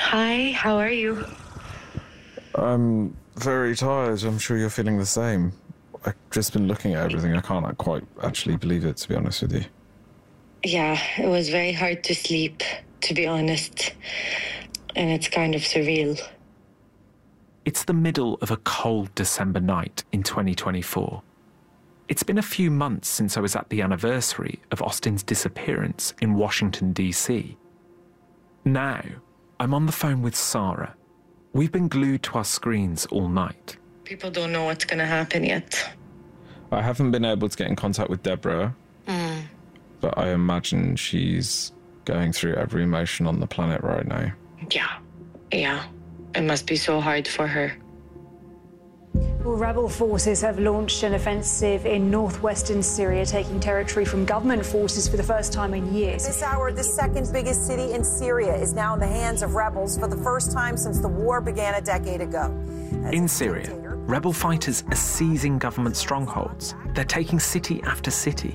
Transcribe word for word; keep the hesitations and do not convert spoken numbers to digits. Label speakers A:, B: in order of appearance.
A: Hi, how are you?
B: I'm very tired. I'm sure you're feeling the same. I've just been looking at everything. I can't quite actually believe it, to be honest with you.
A: Yeah, it was very hard to sleep, to be honest. And it's kind of surreal.
C: It's the middle of a cold December night in twenty twenty-four. It's been a few months since I was at the anniversary of Austin's disappearance in Washington, D C. Now, I'm on the phone with Sarah. We've been glued to our screens all night.
A: People don't know what's going to happen yet.
B: I haven't been able to get in contact with Deborah,
A: Mm.
B: but I imagine she's going through every emotion on the planet right now.
A: Yeah, yeah. It must be so hard for her.
D: Well, rebel forces have launched an offensive in northwestern Syria, taking territory from government forces for the first time in years.
E: This hour, the second biggest city in Syria is now in the hands of rebels for the first time since the war began a decade ago. As
C: In Syria, rebel fighters are seizing government strongholds. They're taking city after city.